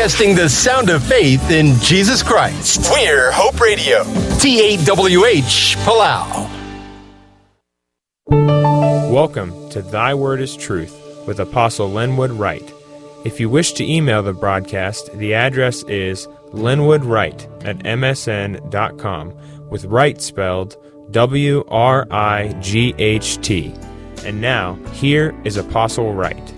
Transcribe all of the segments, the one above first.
broadcasting the sound of faith in Jesus Christ. We're Hope Radio, TAWH, Palau. Welcome to Thy Word is Truth with Apostle Linwood Wright. If you wish to email the broadcast, the address is linwoodwright@msn.com, with Wright spelled W-R-I-G-H-T. And now, here is Apostle Wright.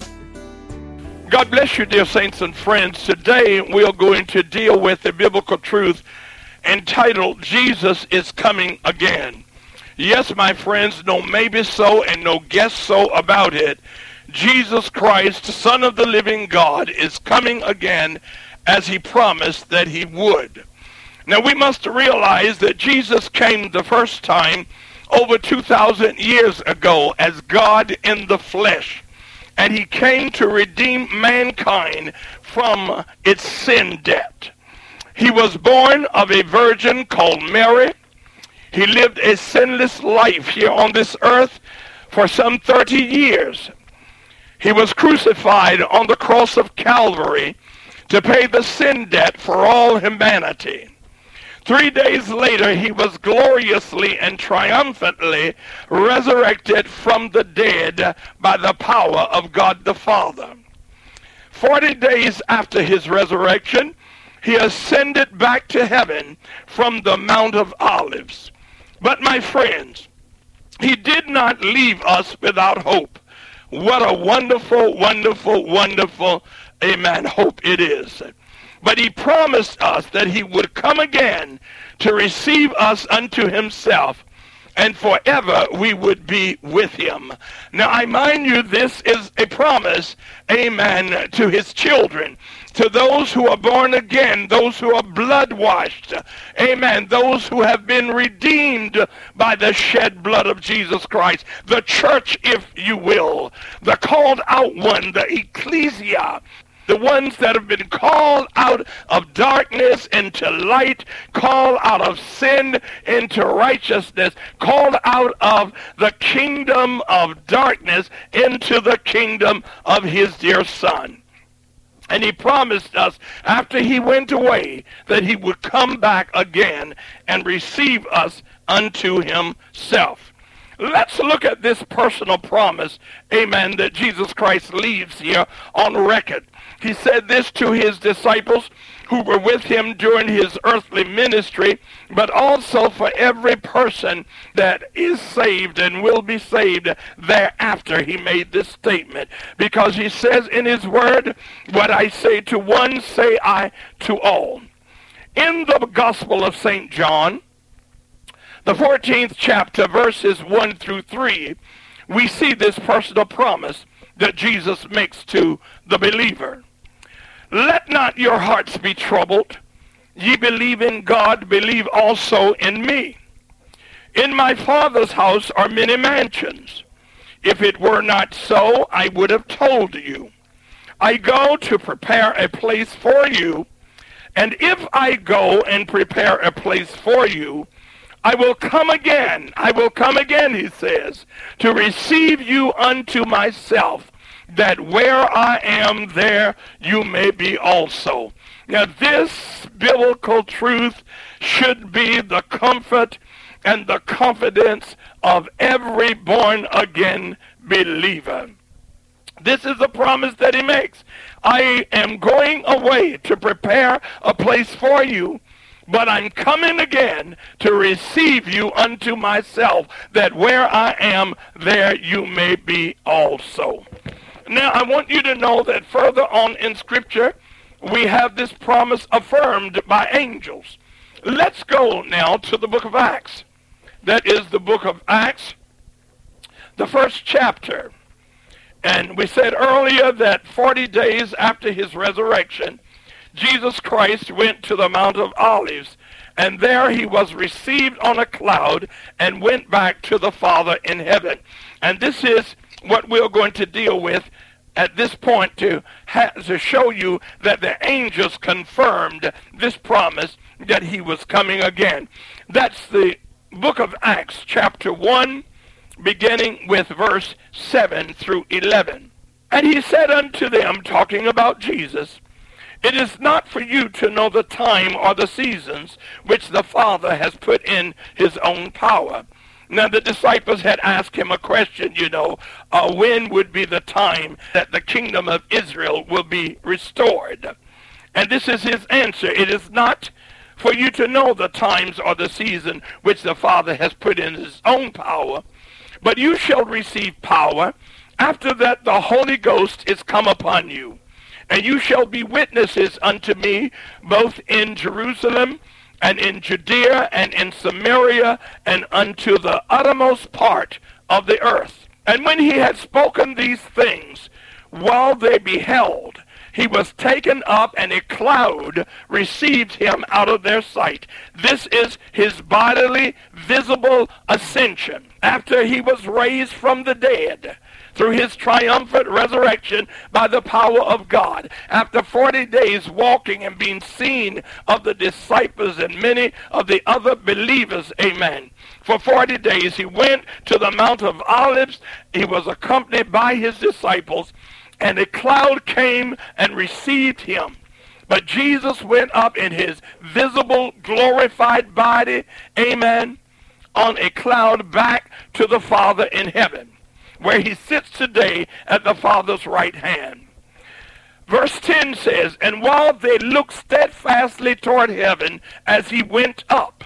God bless you, dear saints and friends. Today we are going to deal with a biblical truth entitled, Jesus is Coming Again. Yes, my friends, no maybe so and no guess so about it. Jesus Christ, Son of the living God, is coming again as he promised that he would. Now we must realize that Jesus came the first time over 2,000 years ago as God in the flesh. And he came to redeem mankind from its sin debt. He was born of a virgin called Mary. He lived a sinless life here on this earth for some 30 years. He was crucified on the cross of Calvary to pay the sin debt for all humanity. 3 days later, he was gloriously and triumphantly resurrected from the dead by the power of God the Father. 40 days after his resurrection, he ascended back to heaven from the Mount of Olives. But my friends, he did not leave us without hope. What a wonderful, wonderful, wonderful, amen, hope it is. But he promised us that he would come again to receive us unto himself, and forever we would be with him. Now I mind you, this is a promise, amen, to his children, to those who are born again, those who are blood washed, amen, those who have been redeemed by the shed blood of Jesus Christ, the church, if you will, the called out one, the ecclesia, the ones that have been called out of darkness into light, called out of sin into righteousness, called out of the kingdom of darkness into the kingdom of his dear Son. And he promised us after he went away that he would come back again and receive us unto himself. Let's look at this personal promise, amen, that Jesus Christ leaves here on record. He said this to his disciples who were with him during his earthly ministry, but also for every person that is saved and will be saved thereafter. He made this statement because he says in his word, what I say to one, say I to all. In the Gospel of St. John, the 14th chapter, verses 1 through 3, we see this personal promise that Jesus makes to the believer. Let not your hearts be troubled. Ye believe in God, believe also in me. In my Father's house are many mansions. If it were not so, I would have told you. I go to prepare a place for you, and if I go and prepare a place for you, I will come again, he says, to receive you unto myself, that where I am, there you may be also. Now this biblical truth should be the comfort and the confidence of every born-again believer. This is the promise that he makes. I am going away to prepare a place for you, but I'm coming again to receive you unto myself, that where I am, there you may be also. Now, I want you to know that further on in Scripture, we have this promise affirmed by angels. Let's go now to the book of Acts. That is the book of Acts, the first chapter. And we said earlier that 40 days after his resurrection, Jesus Christ went to the Mount of Olives, and there he was received on a cloud and went back to the Father in heaven. And this is what we're going to deal with at this point to show you that the angels confirmed this promise that he was coming again. That's the book of Acts, chapter 1, beginning with verse 7 through 11. And he said unto them, talking about Jesus, It is not for you to know the time or the seasons which the Father has put in his own power. Now the disciples had asked him a question, when would be the time that the kingdom of Israel will be restored? And this is his answer. It is not for you to know the times or the season which the Father has put in his own power, but you shall receive power after that the Holy Ghost is come upon you. And you shall be witnesses unto me both in Jerusalem and in Judea and in Samaria and unto the uttermost part of the earth. And when he had spoken these things, while they beheld, he was taken up, and a cloud received him out of their sight. This is his bodily, visible ascension after he was raised from the dead through his triumphant resurrection by the power of God. After 40 days walking and being seen of the disciples and many of the other believers, amen. For 40 days he went to the Mount of Olives. He was accompanied by his disciples, and a cloud came and received him. But Jesus went up in his visible, glorified body, amen, on a cloud back to the Father in heaven, where he sits today at the Father's right hand. Verse 10 says, and while they looked steadfastly toward heaven as he went up,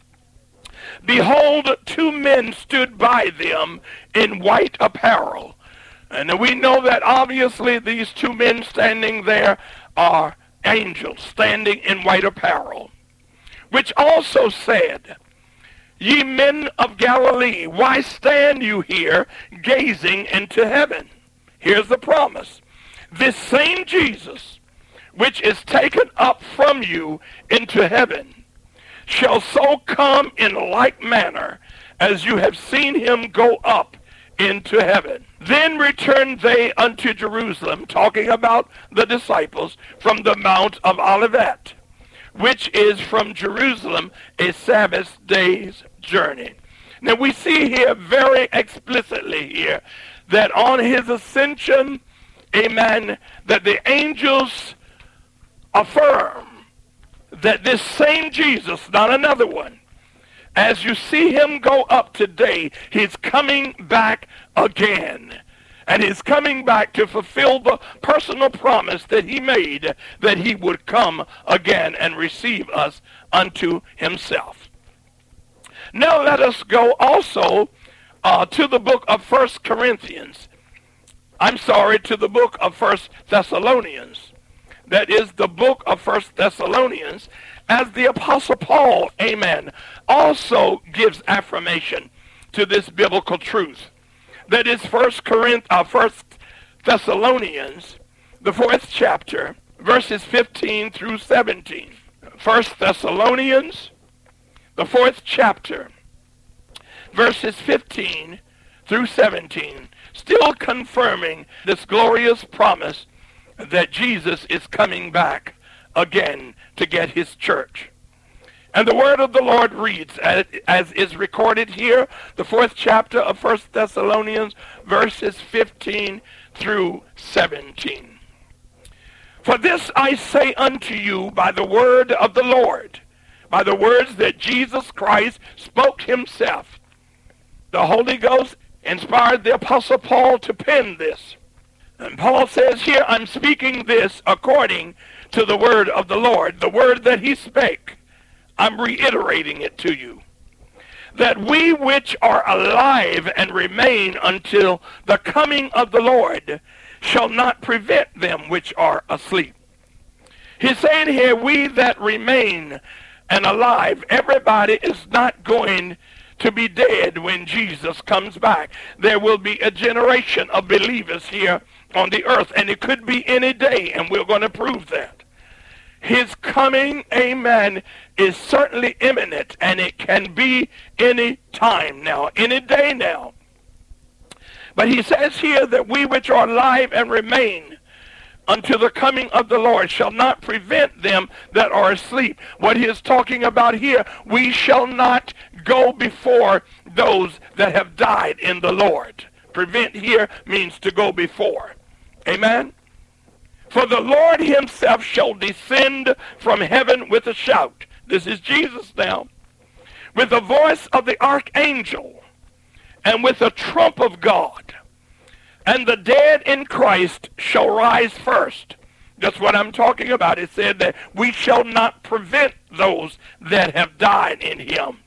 behold, two men stood by them in white apparel. And we know that obviously these two men standing there are angels standing in white apparel, which also said, ye men of Galilee, why stand you here gazing into heaven? Here's the promise. This same Jesus, which is taken up from you into heaven, shall so come in like manner as you have seen him go up into heaven. Then returned they unto Jerusalem, talking about the disciples, from the Mount of Olivet, which is from Jerusalem a Sabbath day's journey. Now we see here very explicitly here that on his ascension, amen, that the angels affirm that this same Jesus, not another one, as you see him go up today, he's coming back again. And he's coming back to fulfill the personal promise that he made, that he would come again and receive us unto himself. Now let us go also to the book of 1 Corinthians. To the book of 1 Thessalonians. That is the book of 1 Thessalonians, as the Apostle Paul, amen, also gives affirmation to this biblical truth. That is 1 Thessalonians, the 4th chapter, verses 15 through 17. 1 Thessalonians, the 4th chapter, verses 15 through 17, still confirming this glorious promise that Jesus is coming back again to get his church. And the word of the Lord reads, as is recorded here, the 4th chapter of 1 Thessalonians, verses 15 through 17. For this I say unto you by the word of the Lord, by the words that Jesus Christ spoke himself. The Holy Ghost inspired the Apostle Paul to pen this. And Paul says here, I'm speaking this according to the word of the Lord, the word that he spake. I'm reiterating it to you. That we which are alive and remain until the coming of the Lord shall not prevent them which are asleep. He's saying here, we that remain and alive, everybody is not going to be dead when Jesus comes back. There will be a generation of believers here on the earth, and it could be any day, and we're going to prove that. His coming, amen, is certainly imminent, and it can be any time now, any day now. But he says here that we which are alive and remain until the coming of the Lord shall not prevent them that are asleep. What he is talking about here, we shall not go before those that have died in the Lord. Prevent here means to go before. Amen? For the Lord himself shall descend from heaven with a shout. This is Jesus now. With the voice of the archangel and with the trump of God. And the dead in Christ shall rise first. That's what I'm talking about. It said that we shall not prevent those that have died in him.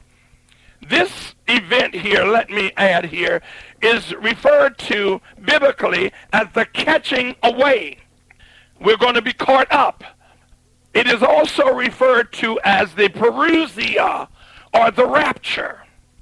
This event here, let me add here, is referred to biblically as the catching away. We're going to be caught up. It is also referred to as the parousia, or the rapture.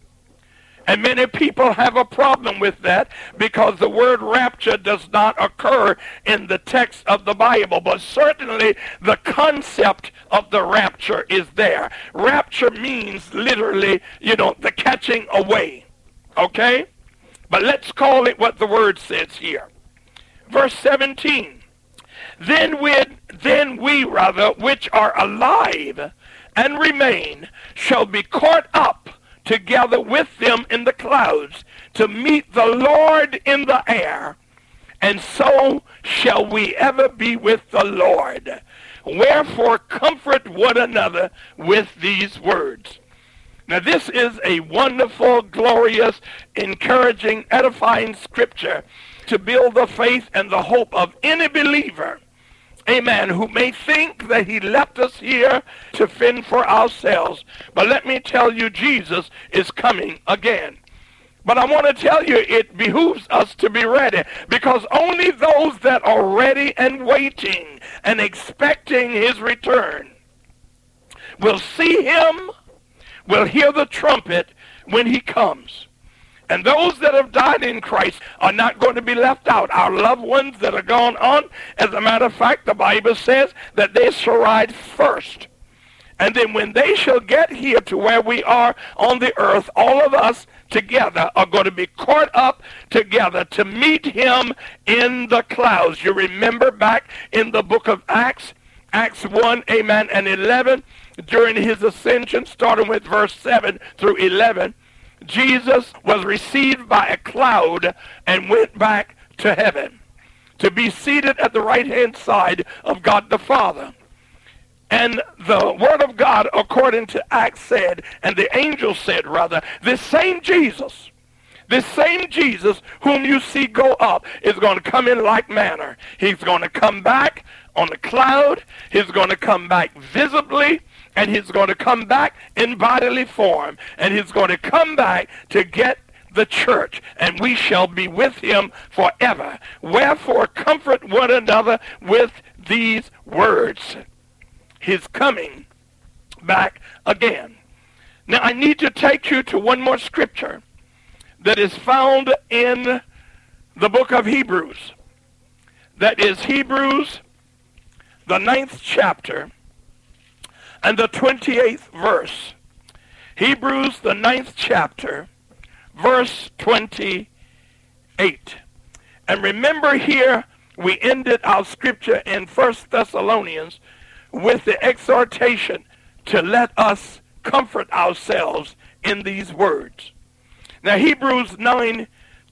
And many people have a problem with that because the word rapture does not occur in the text of the Bible. But certainly the concept of the rapture is there. Rapture means literally, the catching away. Okay? But let's call it what the word says here. Verse 17. Then we, which are alive and remain, shall be caught up together with them in the clouds to meet the Lord in the air, and so shall we ever be with the Lord. Wherefore comfort one another with these words. Now this is a wonderful, glorious, encouraging, edifying scripture to build the faith and the hope of any believer, amen, who may think that he left us here to fend for ourselves. But let me tell you, Jesus is coming again. But I want to tell you, it behooves us to be ready, because only those that are ready and waiting and expecting his return will see him, will hear the trumpet when he comes. And those that have died in Christ are not going to be left out. Our loved ones that are gone on, as a matter of fact, the Bible says that they shall rise first. And then when they shall get here to where we are on the earth, all of us together are going to be caught up together to meet him in the clouds. You remember back in the book of Acts 1, amen, and 11, during his ascension, starting with verse 7 through 11, Jesus was received by a cloud and went back to heaven to be seated at the right-hand side of God the Father. And the word of God, according to Acts, said, and the angel said, rather, this same Jesus whom you see go up is going to come in like manner. He's going to come back on the cloud. He's going to come back visibly. And he's going to come back in bodily form. And he's going to come back to get the church. And we shall be with him forever. Wherefore comfort one another with these words. He's coming back again. Now I need to take you to one more scripture that is found in the book of Hebrews. That is Hebrews, the 9th chapter, and the 28th verse. Hebrews, the 9th chapter, verse 28. And remember here, we ended our scripture in 1 Thessalonians with the exhortation to let us comfort ourselves in these words. Now Hebrews 9,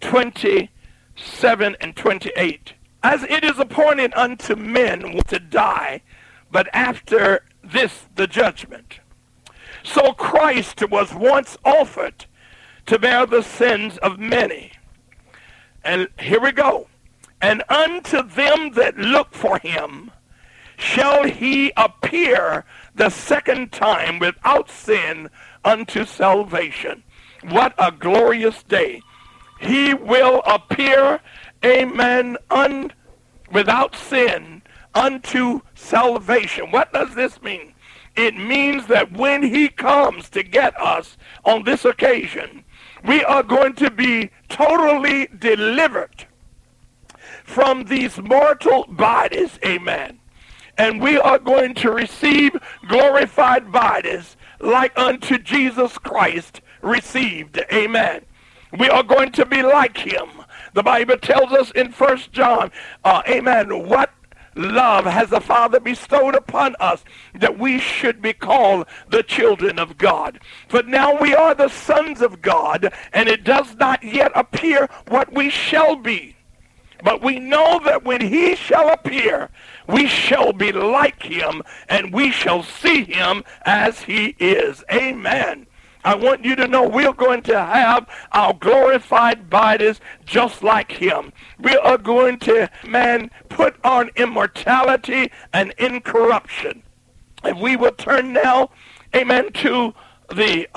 27 and 28. As it is appointed unto men to die, but after this the judgment. So Christ was once offered to bear the sins of many. And here we go. And unto them that look for him shall he appear the second time without sin unto salvation. What a glorious day. He will appear, amen, without sin unto salvation. What does this mean? It means that when he comes to get us on this occasion, we are going to be totally delivered from these mortal bodies, amen. And we are going to receive glorified bodies like unto Jesus Christ received, amen. We are going to be like him. The Bible tells us in 1 John, amen, what love has the Father bestowed upon us that we should be called the children of God. But now we are the sons of God, and it does not yet appear what we shall be. But we know that when he shall appear, we shall be like him, and we shall see him as he is. Amen. I want you to know we're going to have our glorified bodies just like him. We are going to, put on immortality and incorruption. If we will turn now, to the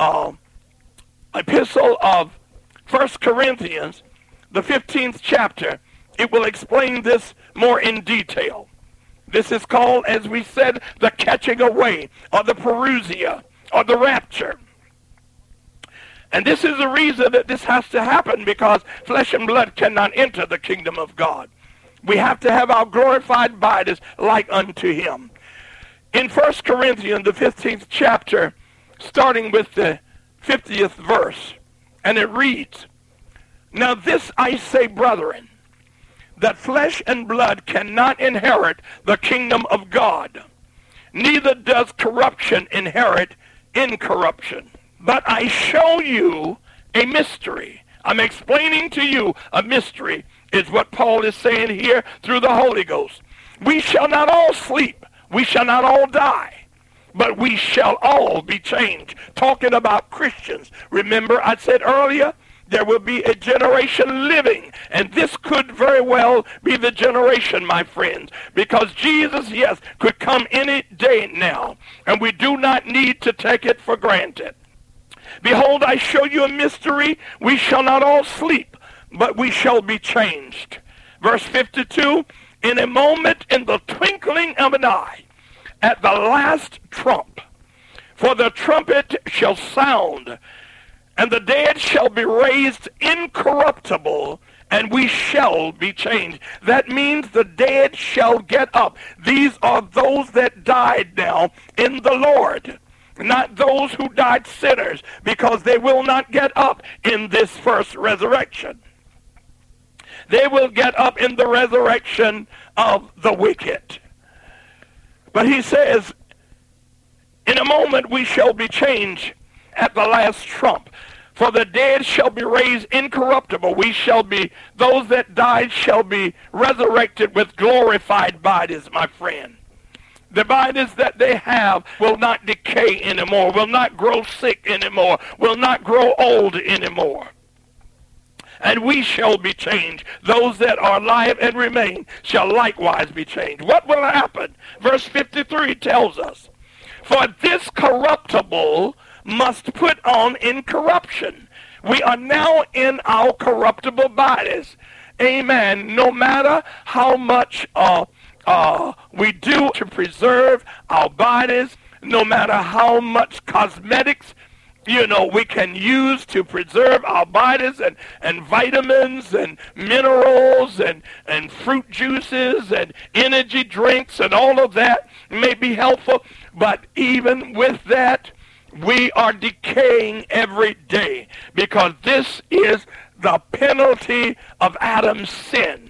epistle of 1 Corinthians, the 15th chapter, it will explain this more in detail. This is called, as we said, the catching away, or the parousia, or the rapture. And this is the reason that this has to happen, because flesh and blood cannot enter the kingdom of God. We have to have our glorified bodies like unto him. In 1 Corinthians, the 15th chapter, starting with the 50th verse, and it reads, "Now this I say, brethren, that flesh and blood cannot inherit the kingdom of God, neither does corruption inherit incorruption. But I show you a mystery." I'm explaining to you a mystery, is what Paul is saying here through the Holy Ghost. "We shall not all sleep, we shall not all die, but we shall all be changed." Talking about Christians. Remember I said earlier, there will be a generation living, and this could very well be the generation, my friends, because Jesus, yes, could come any day now, and we do not need to take it for granted. "Behold, I show you a mystery. We shall not all sleep, but we shall be changed." Verse 52, "In a moment, in the twinkling of an eye, at the last trump, for the trumpet shall sound, and the dead shall be raised incorruptible, and we shall be changed." That means the dead shall get up. These are those that died now in the Lord, not those who died sinners, because they will not get up in this first resurrection. They will get up in the resurrection of the wicked. But he says, "In a moment we shall be changed at the last trump. For the dead shall be raised incorruptible." We shall be, those that died shall be resurrected with glorified bodies, my friend. The bodies that they have will not decay anymore, will not grow sick anymore, will not grow old anymore. And we shall be changed. Those that are alive and remain shall likewise be changed. What will happen? Verse 53 tells us, "For this corruptible must put on incorruption." We are now in our corruptible bodies. Amen. No matter how much we do to preserve our bodies, no matter how much cosmetics we can use to preserve our bodies, and vitamins and minerals and fruit juices and energy drinks and all of that may be helpful, but even with that, we are decaying every day, because this is the penalty of Adam's sin.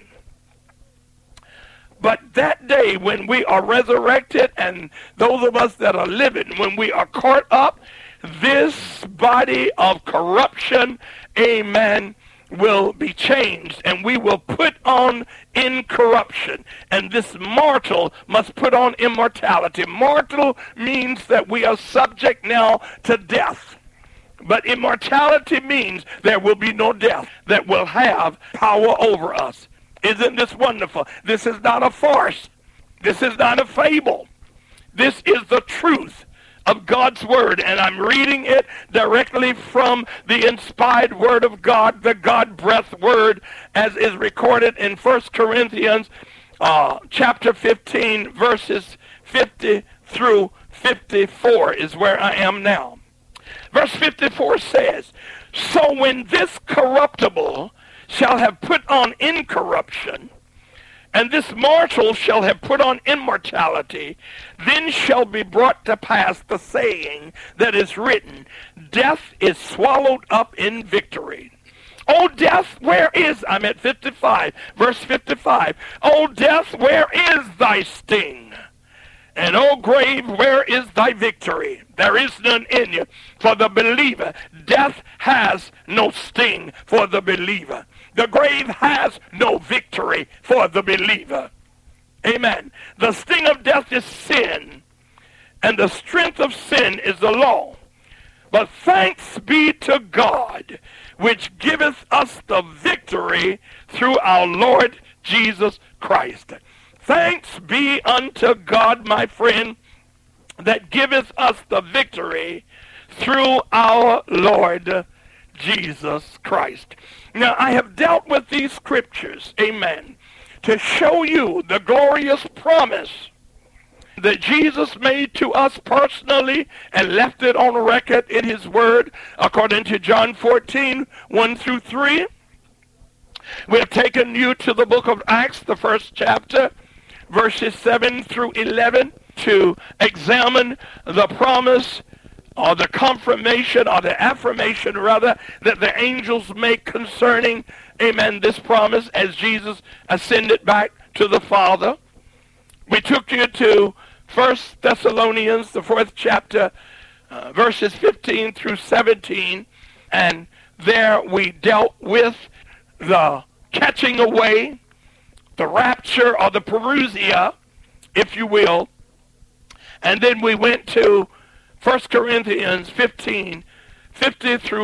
But that day when we are resurrected, and those of us that are living, when we are caught up, this body of corruption, amen, will be changed, and we will put on incorruption. And this mortal must put on immortality. Mortal means that we are subject now to death. But immortality means there will be no death that will have power over us. Isn't this wonderful? This is not a farce. This is not a fable. This is the truth of God's word, and I'm reading it directly from the inspired word of God, the God-breathed word, as is recorded in 1 Corinthians chapter 15, verses 50 through 54 is where I am now. Verse 54 says, "So when this corruptible shall have put on incorruption, and this mortal shall have put on immortality, then shall be brought to pass the saying that is written, Death is swallowed up in victory. O death, where is," I'm at 55, verse 55, "O death, where is thy sting? And O grave, where is thy victory? There is none in you." For the believer, death has no sting for the believer. The grave has no victory for the believer. Amen. The sting of death is sin, and the strength of sin is the law. But thanks be to God, which giveth us the victory through our Lord Jesus Christ. Thanks be unto God, my friend, that giveth us the victory through our Lord Jesus Christ. Now, I have dealt with these scriptures, amen, to show you the glorious promise that Jesus made to us personally and left it on record in his word, according to John 14, 1 through 3. We have taken you to the book of Acts, the first chapter, verses 7 through 11, to examine the promise or the confirmation or the affirmation rather that the angels make concerning, amen, this promise as Jesus ascended back to the Father. We took you to 1 Thessalonians, the 4th chapter, verses 15 through 17, and there we dealt with the catching away, the rapture or the parousia, if you will. And then we went to 1 Corinthians 15, 50 through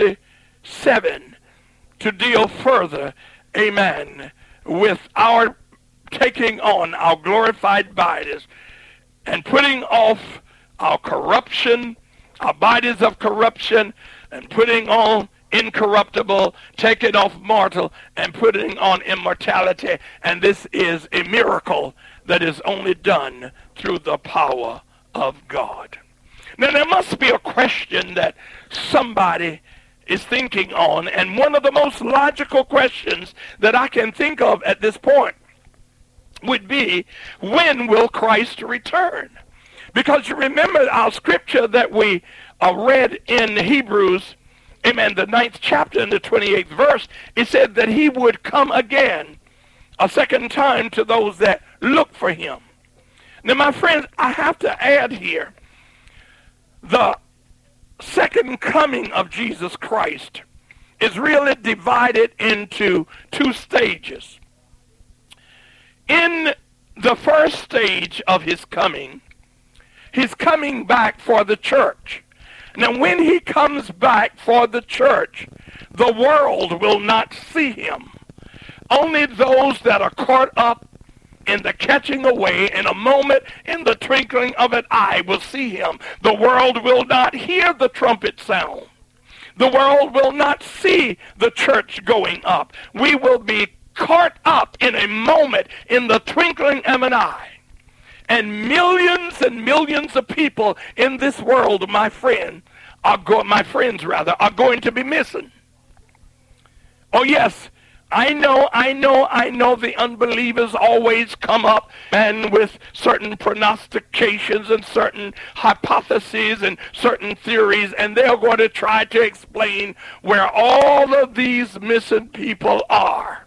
57 to deal further, amen, with our taking on our glorified bodies and putting off our corruption, our bodies of corruption, and putting on incorruptible, taking off mortal, and putting on immortality. And this is a miracle that is only done through the power of God. Now, there must be a question that somebody is thinking on, and one of the most logical questions that I can think of at this point would be, when will Christ return? Because you remember our scripture that we read in Hebrews, amen, the 9th chapter and the 28th verse, it said that he would come again a second time to those that look for him. Now, my friends, I have to add here, the second coming of Jesus Christ is really divided into two stages. In the first stage of his coming, he's coming back for the church. Now, when he comes back for the church, the world will not see him. Only those that are caught up in the catching away in a moment, in the twinkling of an eye, will see him. The world will not hear the trumpet sound. The world will not see the church going up. We will be caught up in a moment, in the twinkling of an eye. And millions of people in this world, my friends are going to be missing. Oh yes, I know the unbelievers always come up and with certain prognostications and certain hypotheses and certain theories, and they're going to try to explain where all of these missing people are.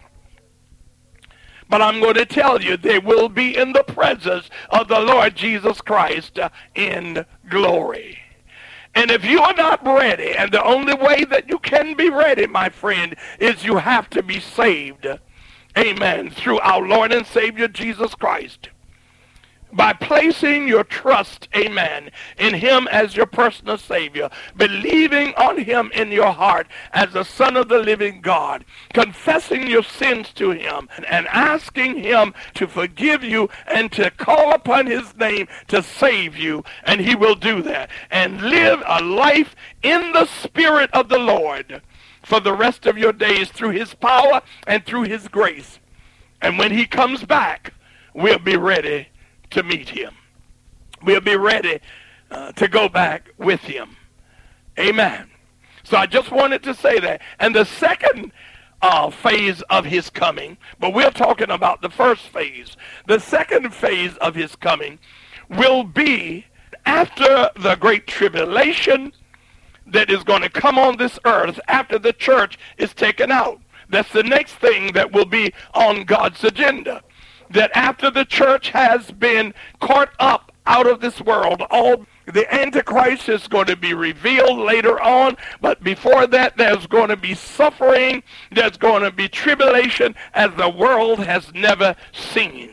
But I'm going to tell you, they will be in the presence of the Lord Jesus Christ in glory. And if you are not ready, and the only way that you can be ready, my friend, is you have to be saved, amen, through our Lord and Savior Jesus Christ. By placing your trust, amen, in him as your personal Savior, believing on him in your heart as the Son of the living God, confessing your sins to him, and asking him to forgive you and to call upon his name to save you, and he will do that, and live a life in the Spirit of the Lord for the rest of your days through his power and through his grace. And when he comes back, we'll be ready to meet him. We'll be ready to go back with him. Amen. So I just wanted to say that. And the second phase of his coming, but we're talking about the first phase. The second phase of his coming will be after the great tribulation that is going to come on this earth after the church is taken out. That's the next thing that will be on God's agenda. That after the church has been caught up out of this world, all The Antichrist is going to be revealed later on, but before that there's going to be suffering, there's going to be tribulation as the world has never seen.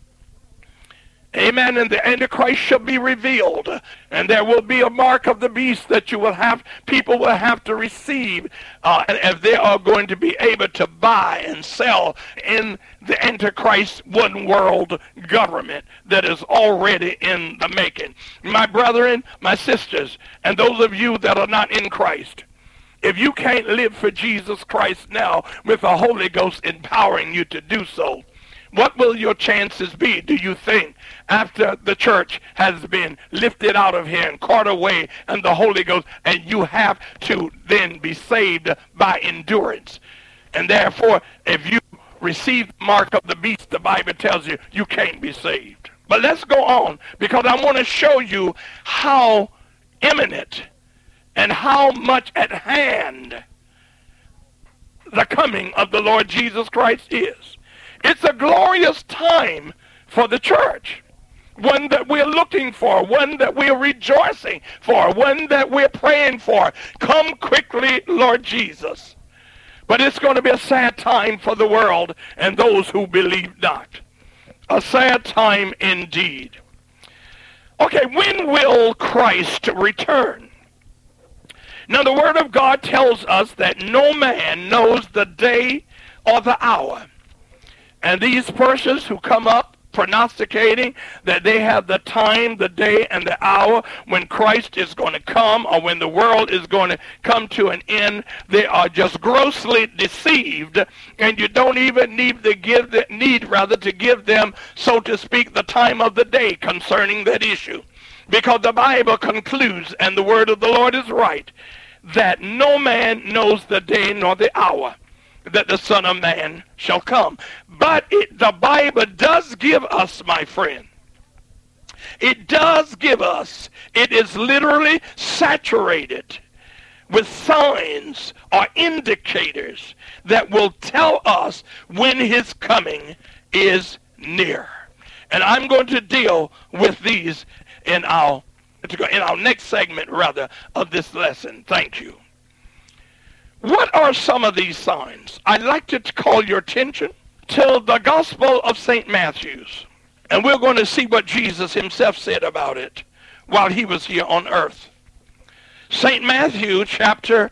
Amen. And the Antichrist shall be revealed, and there will be a mark of the beast that people will have to receive, and if they are going to be able to buy and sell in the Antichrist one world government that is already in the making. My brethren, my sisters, and those of you that are not in Christ, if you can't live for Jesus Christ now with the Holy Ghost empowering you to do so, what will your chances be, do you think, after the church has been lifted out of here and caught away and the Holy Ghost, and you have to then be saved by endurance? And therefore, if you receive the mark of the beast, the Bible tells you, you can't be saved. But let's go on, because I want to show you how imminent and how much at hand the coming of the Lord Jesus Christ is. It's a glorious time for the church, one that we're looking for, one that we're rejoicing for, one that we're praying for. Come quickly, Lord Jesus. But it's going to be a sad time for the world and those who believe not. A sad time indeed. Okay, when will Christ return? Now, the Word of God tells us that no man knows the day or the hour. And these persons who come up prognosticating that they have the time, the day, and the hour when Christ is going to come, or when the world is going to come to an end, they are just grossly deceived, and you don't even need to give them, so to speak, the time of the day concerning that issue. Because the Bible concludes, and the word of the Lord is right, that no man knows the day nor the hour that the Son of Man shall come. But the Bible does give us, my friend, it does give us, it is literally saturated with signs or indicators that will tell us when his coming is near. And I'm going to deal with these in our next segment, rather, of this lesson. Thank you. What are some of these signs? I'd like to call your attention to the Gospel of St. Matthew. And we're going to see what Jesus himself said about it while he was here on earth. St. Matthew chapter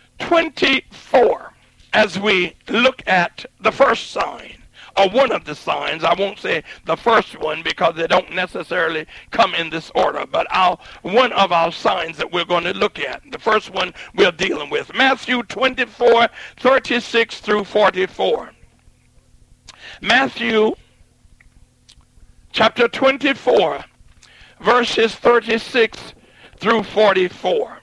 24, as we look at the first sign, or one of the signs. I won't say the first one because they don't necessarily come in this order, but one of our signs that we're going to look at. The first one we're dealing with, Matthew 24, 36 through 44. Matthew chapter 24, verses 36 through 44.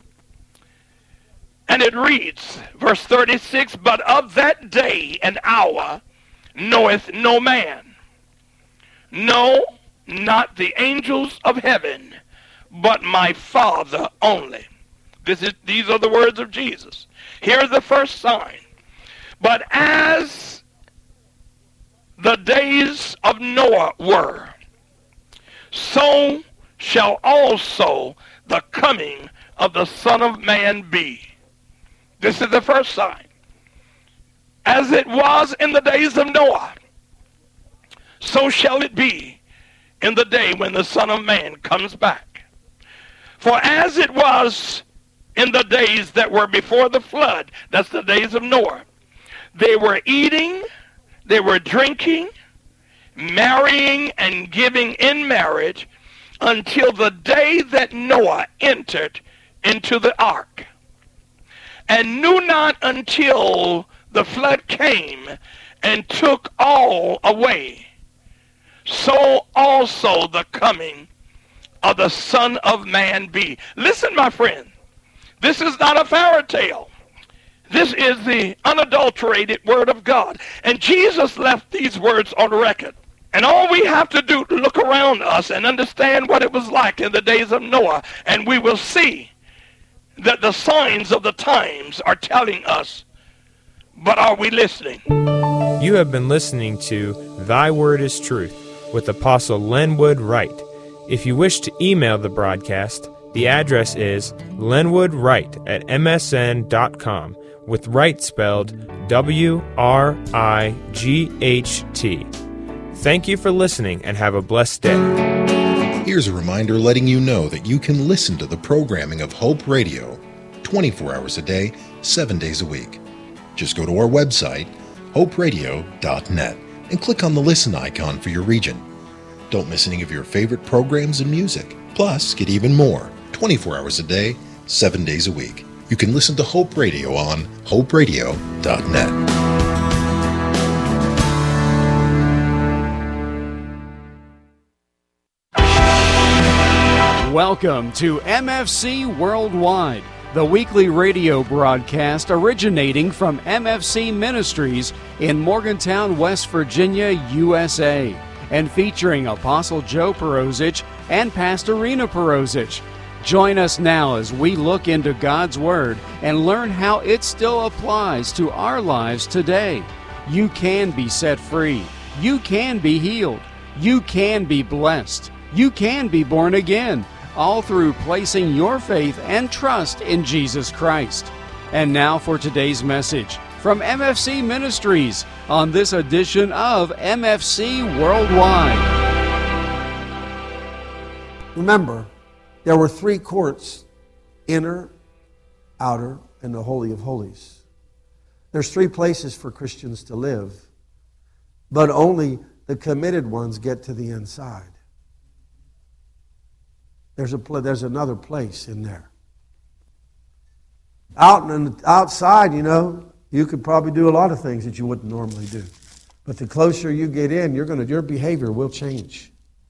And it reads, verse 36, "But of that day and hour knoweth no man, no, not the angels of heaven, but my Father only." These are the words of Jesus. Here's the first sign. "But as the days of Noah were, so shall also the coming of the Son of Man be." This is the first sign. As it was in the days of Noah, so shall it be in the day when the Son of Man comes back. For as it was in the days that were before the flood, that's the days of Noah, they were eating, they were drinking, marrying, and giving in marriage until the day that Noah entered into the ark, and knew not until the flood came and took all away. So also the coming of the Son of Man be. Listen, my friend, this is not a fairy tale. This is the unadulterated word of God. And Jesus left these words on record. And all we have to do to look around us and understand what it was like in the days of Noah, and we will see that the signs of the times are telling us. But are we listening? You have been listening to Thy Word is Truth with Apostle Lenwood Wright. If you wish to email the broadcast, the address is lenwoodwright@msn.com, with Wright spelled W-R-I-G-H-T. Thank you for listening and have a blessed day. Here's a reminder letting you know that you can listen to the programming of Hope Radio 24 hours a day, 7 days a week. Just go to our website, hoperadio.net, and click on the listen icon for your region. Don't miss any of your favorite programs and music. Plus, get even more 24 hours a day, 7 days a week. You can listen to Hope Radio on hoperadio.net. Welcome to MFC Worldwide, the weekly radio broadcast originating from MFC Ministries in Morgantown, West Virginia, USA, and featuring Apostle Joe Perosic and Pastor Rena Perosic. Join us now as we look into God's Word and learn how it still applies to our lives today. You can be set free. You can be healed. You can be blessed. You can be born again, all through placing your faith and trust in Jesus Christ. And now for today's message from MFC Ministries on this edition of MFC Worldwide. Remember, there were three courts: inner, outer, and the Holy of Holies. There's three places for Christians to live, but only the committed ones get to the inside. There's another place in there. Outside, you could probably do a lot of things that you wouldn't normally do. But the closer you get in, your behavior will change.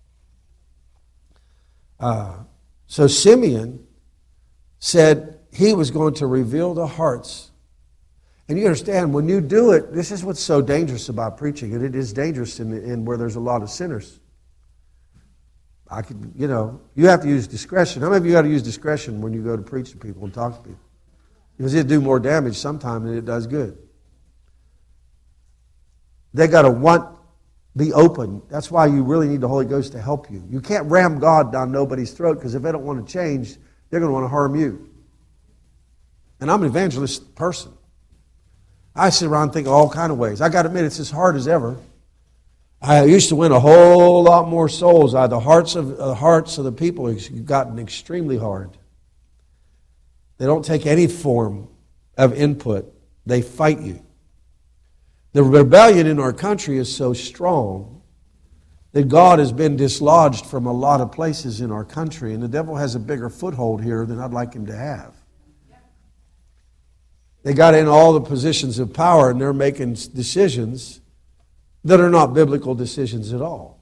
So Simeon said he was going to reveal the hearts. And you understand, when you do it, this is what's so dangerous about preaching, and it is dangerous in where there's a lot of sinners. You have to use discretion. How many of you got to use discretion when you go to preach to people and talk to people? Because it'll do more damage sometimes than it does good. They got to be open. That's why you really need the Holy Ghost to help you. You can't ram God down nobody's throat, because if they don't want to change, they're going to want to harm you. And I'm an evangelist person. I sit around and think of all kinds of ways. I got to admit, it's as hard as ever. I used to win a whole lot more souls. The hearts of the people have gotten extremely hard. They don't take any form of input. They fight you. The rebellion in our country is so strong that God has been dislodged from a lot of places in our country, and the devil has a bigger foothold here than I'd like him to have. They got in all the positions of power, and they're making decisions that are not biblical decisions at all.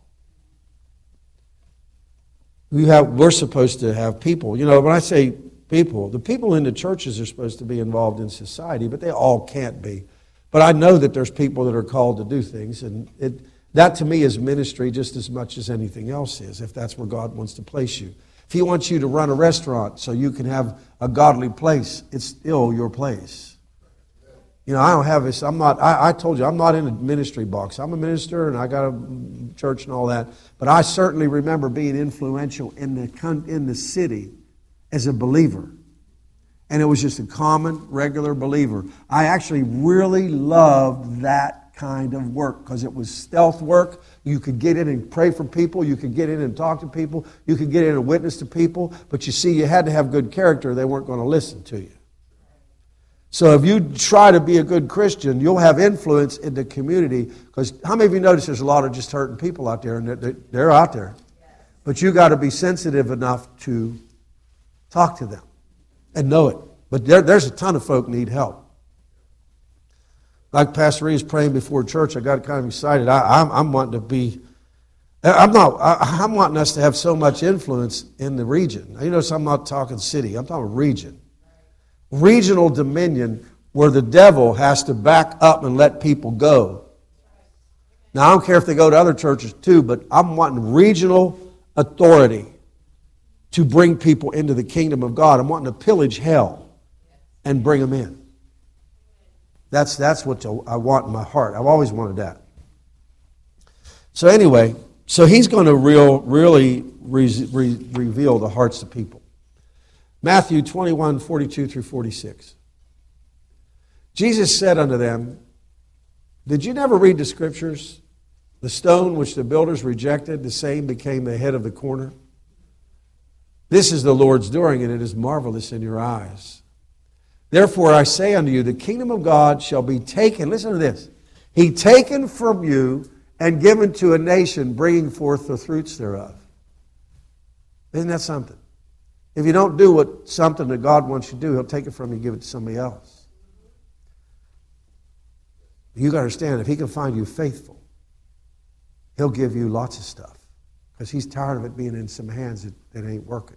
We're supposed to have people. When I say people, the people in the churches are supposed to be involved in society, but they all can't be. But I know that there's people that are called to do things, and that to me is ministry just as much as anything else is, if that's where God wants to place you. If He wants you to run a restaurant so you can have a godly place, it's still your place. I don't have this. I told you, I'm not in a ministry box. I'm a minister, and I got a church and all that. But I certainly remember being influential in the city as a believer. And it was just a common, regular believer. I actually really loved that kind of work because it was stealth work. You could get in and pray for people. You could get in and talk to people. You could get in and witness to people. But you see, you had to have good character. They weren't going to listen to you. So if you try to be a good Christian, you'll have influence in the community. Because how many of you notice there's a lot of just hurting people out there, and they're out there. But you got to be sensitive enough to talk to them and know it. But there's a ton of folk need help. Like Pastor Reeves praying before church, I got kind of excited. I'm wanting to be. I'm wanting us to have so much influence in the region. You notice I'm not talking city. I'm talking region. Regional dominion, where the devil has to back up and let people go. Now, I don't care if they go to other churches too, but I'm wanting regional authority to bring people into the kingdom of God. I'm wanting to pillage hell and bring them in. That's what I want in my heart. I've always wanted that. So anyway, so he's going to really reveal the hearts of people. Matthew 21, 42 through 46. Jesus said unto them, did you never read the Scriptures? The stone which the builders rejected, the same became the head of the corner. This is the Lord's doing, and it is marvelous in your eyes. Therefore I say unto you, the kingdom of God shall be taken, listen to this, taken from you and given to a nation, bringing forth the fruits thereof. Isn't that something? If you don't do something that God wants you to do, He'll take it from you and give it to somebody else. You got to understand, if He can find you faithful, He'll give you lots of stuff. Because He's tired of it being in some hands that ain't working.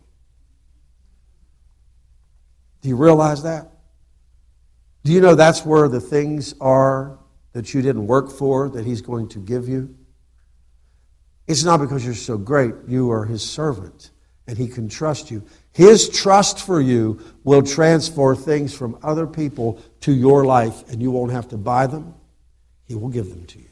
Do you realize that? Do you know that's where the things are that you didn't work for that He's going to give you? It's not because you're so great. You are His servant, and He can trust you. His trust for you will transfer things from other people to your life, and you won't have to buy them. He will give them to you.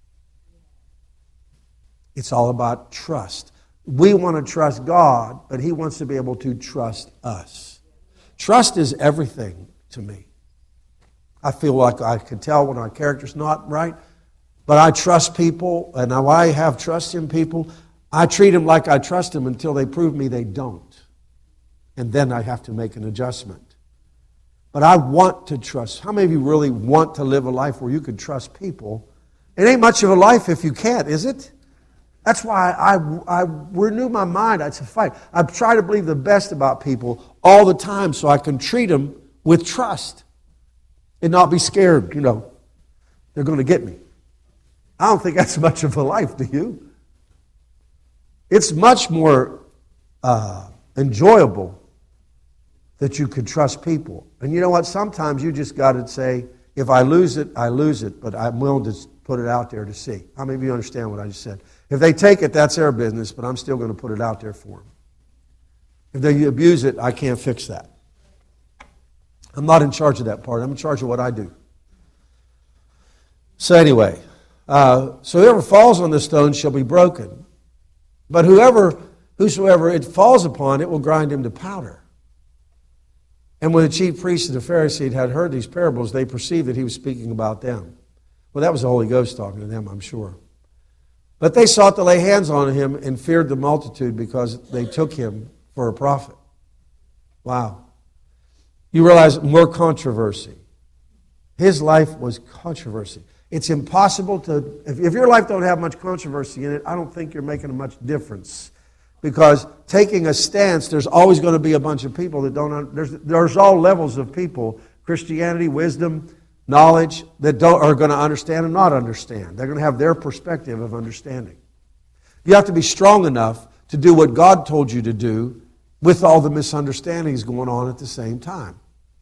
It's all about trust. We want to trust God, but He wants to be able to trust us. Trust is everything to me. I feel like I can tell when my character's not right, but I trust people, and now I have trust in people. I treat them like I trust them until they prove me they don't. And then I have to make an adjustment. But I want to trust. How many of you really want to live a life where you can trust people? It ain't much of a life if you can't, is it? That's why I renew my mind. It's a fight. I try to believe the best about people all the time so I can treat them with trust and not be scared, they're going to get me. I don't think that's much of a life, do you? It's much more enjoyable that you can trust people. And you know what? Sometimes you just got to say, if I lose it, I lose it, but I'm willing to put it out there to see. How many of you understand what I just said? If they take it, that's their business, but I'm still going to put it out there for them. If they abuse it, I can't fix that. I'm not in charge of that part. I'm in charge of what I do. So anyway, so whoever falls on this stone shall be broken. But whosoever it falls upon, it will grind him to powder. And when the chief priests and the Pharisees had heard these parables, they perceived that he was speaking about them. Well, that was the Holy Ghost talking to them, I'm sure. But they sought to lay hands on him and feared the multitude because they took him for a prophet. Wow. You realize more controversy. His life was controversy. It's impossible to, if your life don't have much controversy in it, I don't think you're making much difference. Because taking a stance, there's always going to be a bunch of people that don't, there's all levels of people, Christianity, wisdom, knowledge, that are going to understand and not understand. They're going to have their perspective of understanding. You have to be strong enough to do what God told you to do with all the misunderstandings going on at the same time.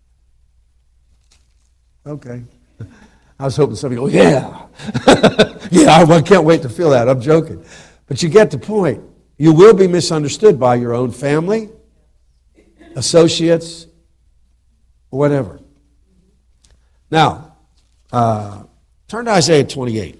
Okay. I was hoping somebody would go, yeah. Yeah, I can't wait to feel that. I'm joking. But you get the point. You will be misunderstood by your own family, associates, or whatever. Now, turn to Isaiah 28.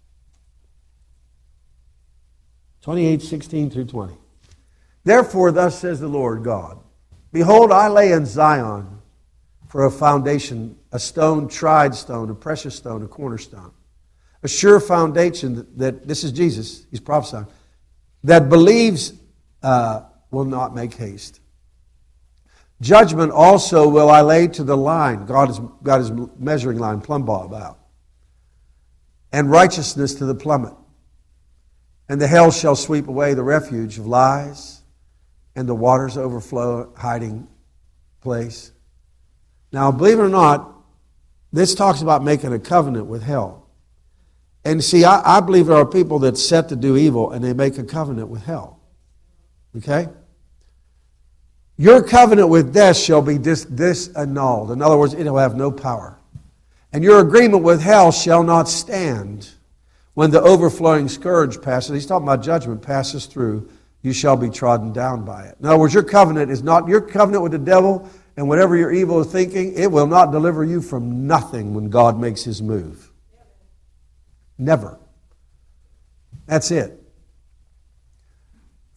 28, 16 through 20. Therefore, thus says the Lord God, behold, I lay in Zion for a foundation, a stone, tried stone, a precious stone, a cornerstone. A sure foundation that this is Jesus, he's prophesying, that believes will not make haste. Judgment also will I lay to the line. God has got his measuring line, plumb bob out. And righteousness to the plummet. And the hell shall sweep away the refuge of lies, and the waters overflow hiding place. Now, believe it or not, this talks about making a covenant with hell. And see, I believe there are people that set to do evil and they make a covenant with hell. Okay? Your covenant with death shall be disannulled. In other words, it will have no power. And your agreement with hell shall not stand when the overflowing scourge passes. He's talking about judgment passes through. You shall be trodden down by it. In other words, your covenant is not your covenant with the devil, and whatever your evil is thinking, it will not deliver you from nothing when God makes his move. Never. That's it.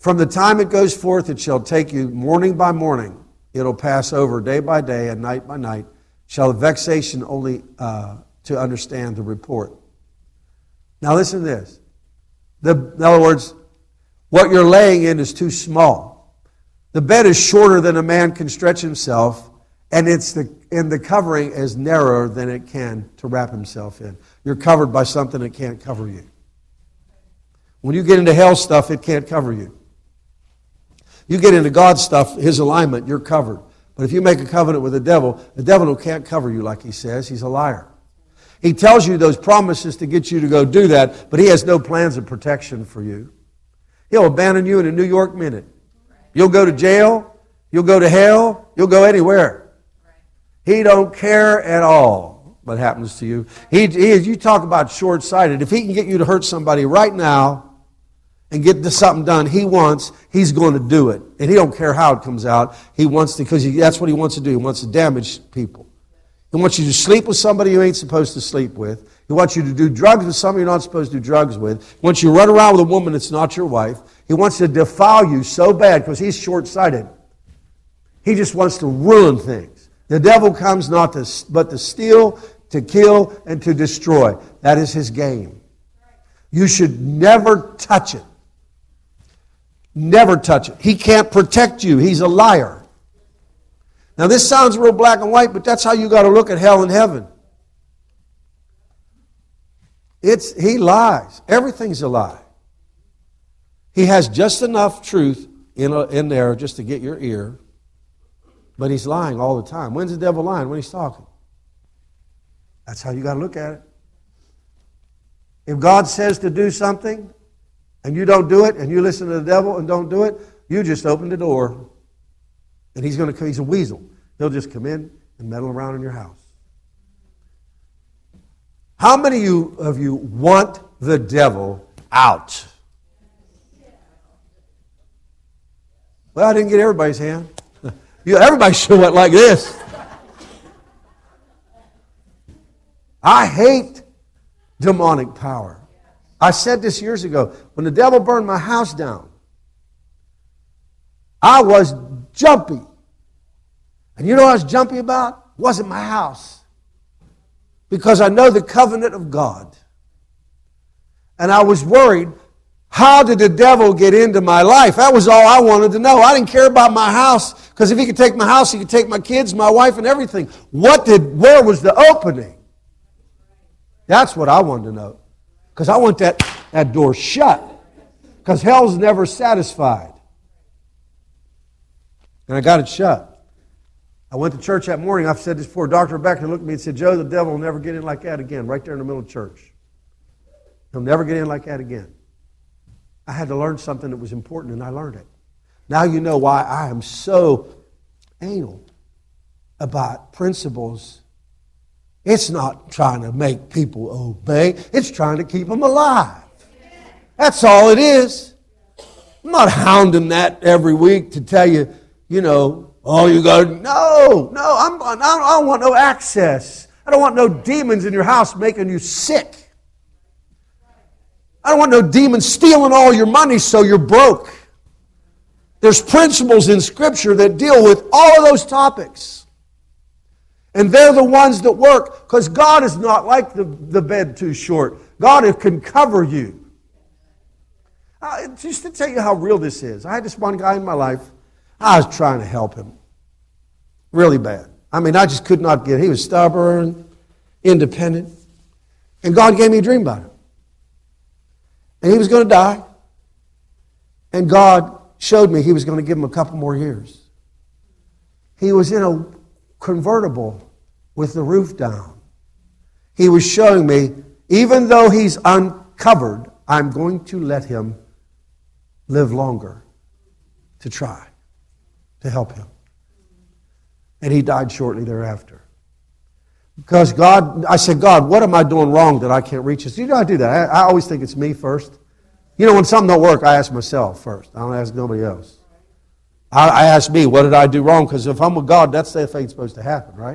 From the time it goes forth, it shall take you morning by morning. It'll pass over day by day and night by night. Shall the vexation only to understand the report. Now listen to this. In other words, what you're laying in is too small. The bed is shorter than a man can stretch himself, and the covering is narrower than it can to wrap himself in. You're covered by something that can't cover you. When you get into hell stuff, it can't cover you. You get into God's stuff, His alignment, you're covered. But if you make a covenant with the devil can't cover you like he says. He's a liar. He tells you those promises to get you to go do that, but he has no plans of protection for you. He'll abandon you in a New York minute. You'll go to jail. You'll go to hell. You'll go anywhere. He don't care at all what happens to you. You talk about short-sighted. If he can get you to hurt somebody right now and get something done he wants, he's going to do it. And he don't care how it comes out. He wants to, because that's what he wants to do. He wants to damage people. He wants you to sleep with somebody you ain't supposed to sleep with. He wants you to do drugs with somebody you're not supposed to do drugs with. He wants you to run around with a woman that's not your wife. He wants to defile you so bad because he's short-sighted. He just wants to ruin things. The devil comes but to steal, to kill, and to destroy. That is his game. You should never touch it. Never touch it. He can't protect you. He's a liar. Now this sounds real black and white, but that's how you got to look at hell and heaven. He lies. Everything's a lie. He has just enough truth in there just to get your ear, but he's lying all the time. When's the devil lying? When he's talking. That's how you got to look at it. If God says to do something and you don't do it, and you listen to the devil and don't do it, you just open the door. And he's a weasel. He'll just come in and meddle around in your house. How many of you want the devil out? Well, I didn't get everybody's hand. Everybody should have went like this. I hate demonic power. I said this years ago. When the devil burned my house down, I was jumpy. And you know what I was jumpy about? It wasn't my house. Because I know the covenant of God. And I was worried, how did the devil get into my life? That was all I wanted to know. I didn't care about my house, because if he could take my house, he could take my kids, my wife, and everything. Where was the opening? That's what I wanted to know. Because I want that door shut. Because hell's never satisfied. And I got it shut. I went to church that morning. I've said this before. Dr. Rebecca looked at me and said, Joe, the devil will never get in like that again, right there in the middle of church. He'll never get in like that again. I had to learn something that was important, and I learned it. Now you know why I am so anal about principles. It's not trying to make people obey. It's trying to keep them alive. That's all it is. I'm not hounding that every week to tell you, oh, you got to... No, I don't want no access. I don't want no demons in your house making you sick. I don't want no demons stealing all your money so you're broke. There's principles in Scripture that deal with all of those topics. And they're the ones that work, because God is not like the bed too short. God can cover you. Just to tell you how real this is, I had this one guy in my life. I was trying to help him. Really bad. I just could not get it. He was stubborn, independent. And God gave me a dream about him. And he was going to die. And God showed me he was going to give him a couple more years. He was in a convertible with the roof down. He was showing me, even though he's uncovered, I'm going to let him live longer to try to help him. And he died shortly thereafter. Because I said, God, what am I doing wrong that I can't reach this? I do that. I always think it's me first. When something don't work, I ask myself first. I don't ask nobody else. I ask me, what did I do wrong? Because if I'm with God, that's the thing supposed to happen, right?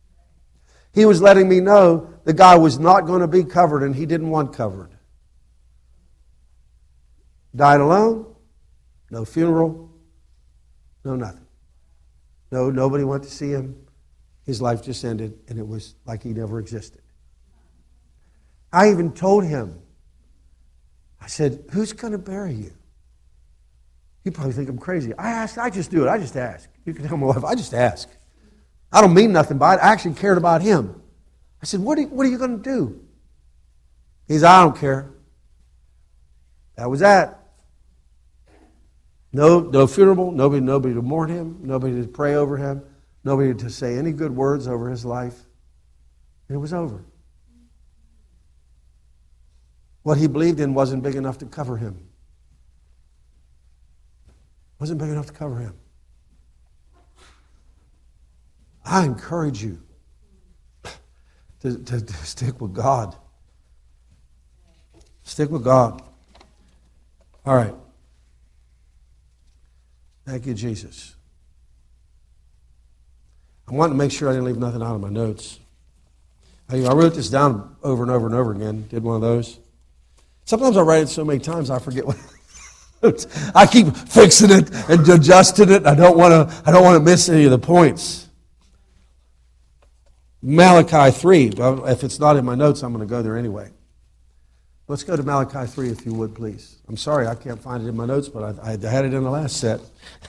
He was letting me know the guy was not going to be covered, and he didn't want covered. Died alone, No funeral, no nothing. No, nobody went to see him. His life just ended, and it was like he never existed. I even told him, I said, who's going to bury you? You probably think I'm crazy. I just do it. I just ask. You can tell my wife, I just ask. I don't mean nothing by it. I actually cared about him. I said, what are you going to do? He said, I don't care. That was that. No funeral, nobody to mourn him, nobody to pray over him, nobody to say any good words over his life. And it was over. What he believed in wasn't big enough to cover him. Wasn't big enough to cover him. I encourage you to stick with God. Stick with God. All right. Thank you, Jesus. I wanted to make sure I didn't leave nothing out of my notes. I wrote this down over and over and over again. Did one of those. Sometimes I write it so many times I forget what. I keep fixing it and adjusting it. I don't want to miss any of the points. Malachi 3. Well, if it's not in my notes, I'm going to go there anyway. Let's go to Malachi 3, if you would, please. I'm sorry, I can't find it in my notes, but I had it in the last set.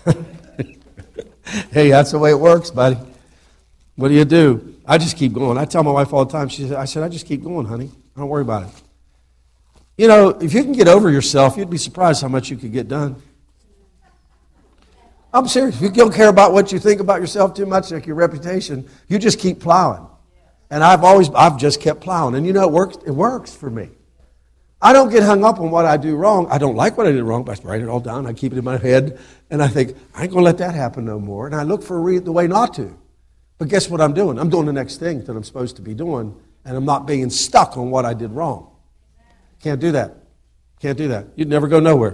Hey, that's the way it works, buddy. What do? I just keep going. I tell my wife all the time, I said, I just keep going, honey. Don't worry about it. You know, if you can get over yourself, you'd be surprised how much you could get done. I'm serious. If you don't care about what you think about yourself too much, like your reputation, you just keep plowing. And I've just kept plowing. And you know, it works for me. I don't get hung up on what I do wrong. I don't like what I did wrong, but I write it all down. I keep it in my head. And I think, I ain't going to let that happen no more. And I look for the way not to. But guess what I'm doing? I'm doing the next thing that I'm supposed to be doing. And I'm not being stuck on what I did wrong. Can't do that. Can't do that. You'd never go nowhere.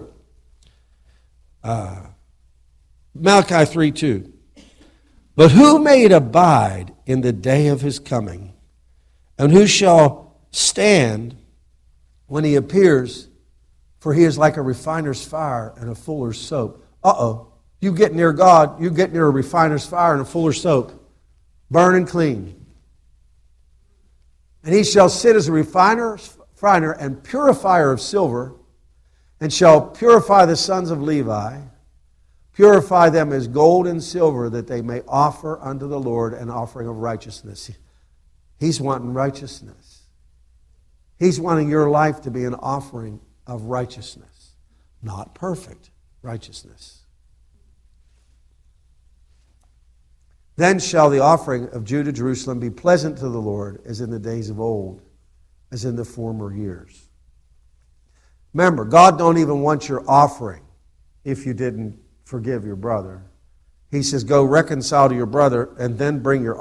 Malachi 3:2. But who may abide in the day of his coming? And who shall stand when he appears? For he is like a refiner's fire and a fuller's soap. Uh-oh. You get near God, you get near a refiner's fire and a fuller's soap. Burning clean. And he shall sit as a refiner and purifier of silver, and shall purify the sons of Levi, purify them as gold and silver, that they may offer unto the Lord an offering of righteousness. He's wanting righteousness. He's wanting your life to be an offering of righteousness. Not perfect righteousness. Then shall the offering of Judah, Jerusalem, be pleasant to the Lord, as in the days of old, as in the former years. Remember, God don't even want your offering if you didn't forgive your brother. He says, go reconcile to your brother and then bring your